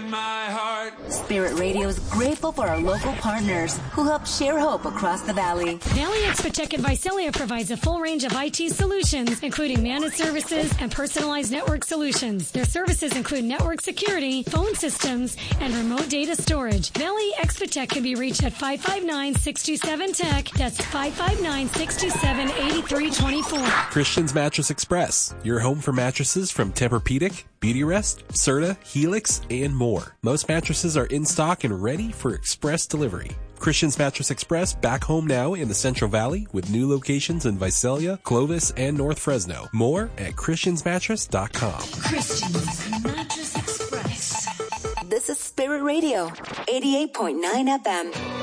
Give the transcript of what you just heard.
in my heart. Spirit Radio is grateful for our local partners who help share hope across the valley. Valley Expotech in Visalia provides a full range of IT solutions, including managed services and personalized network solutions. Their services include network security, phone systems, and remote data storage. Valley Expotech can be reached at 559-627-TECH. That's 559-627-8324. Christian's Mattress Express, your home for mattresses from Tempur-Pedic, Beautyrest, Serta, Helix, and more. Most mattresses are in stock and ready for express delivery. Christian's Mattress Express back home now in the Central Valley with new locations in Visalia, Clovis, and North Fresno. More at christiansmattress.com. Christian's Mattress Express. This is Spirit Radio, 88.9 FM.